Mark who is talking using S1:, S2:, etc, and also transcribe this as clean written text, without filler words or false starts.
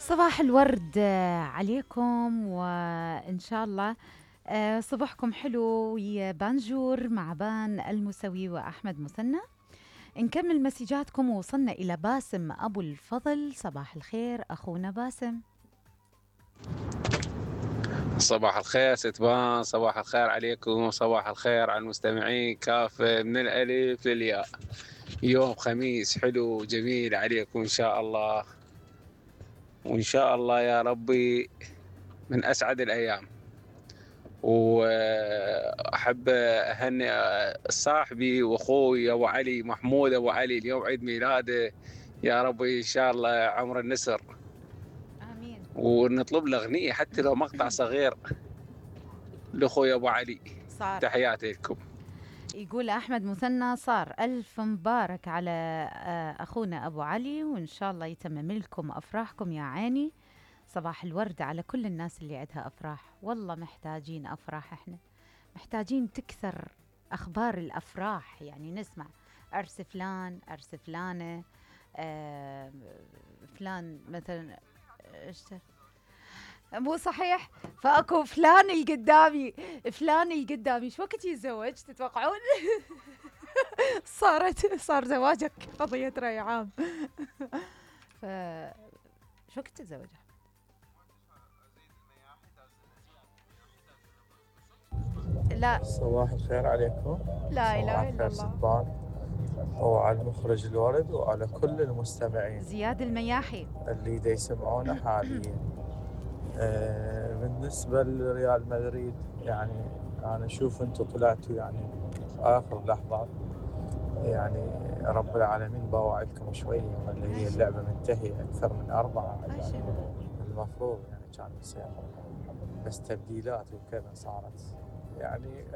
S1: صباح الورد عليكم وإن شاء الله صبحكم حلو ويا بانجور مع بان المسوي وأحمد مثنى. نكمل مسجاتكم ووصلنا إلى باسم أبو الفضل. صباح الخير أخونا باسم.
S2: صباح الخير ستبان، صباح الخير عليكم، صباح الخير على المستمعين كافة من الألف للياء. يوم خميس حلو وجميل عليكم إن شاء الله، وإن شاء الله يا ربي من أسعد الأيام. وأحب أهنئ صاحبي وأخوي أبو علي محمود أبو علي، اليوم عيد ميلاده، يا ربي إن شاء الله عمر النسر.
S1: آمين.
S2: ونطلب له أغنية حتى لو مقطع صغير لأخوي أبو علي.
S1: صار
S2: تحياتي لكم.
S1: يقول أحمد مثنى صار ألف مبارك على أخونا أبو علي، وإن شاء الله يتمم لكم أفراحكم يا عيني. صباح الورد على كل الناس اللي عندها أفراح، والله محتاجين أفراح، إحنا محتاجين تكثر أخبار الأفراح، يعني نسمع عرس فلان، عرس فلانة، آه فلان مثلا. إيش مو صحيح؟ فاكو فلان القدامي، فلان القدامي شو وقت يتزوج تتوقعون؟ صار زواجك قضية رأي عام. ف شو وقت تتزوج؟ لا
S3: صباح الخير عليكم.
S1: لا
S3: صباح
S1: إله إلا
S3: الخير
S1: الله.
S3: ستبان، وعلى المخرج الورد وعلى كل المستمعين
S1: زياد المياحي.
S3: اللي دا يسمعونا حاليا. بالنسبة لريال مدريد، يعني أنا أشوف أنتم طلعتوا يعني آخر لحظات، يعني رب العالمين بواعدكم شوية، ولا هي اللعبة منتهية أكثر من 4 يعني. المفروض يعني كان يصير، بس تبديلات وكذا صارت يعني.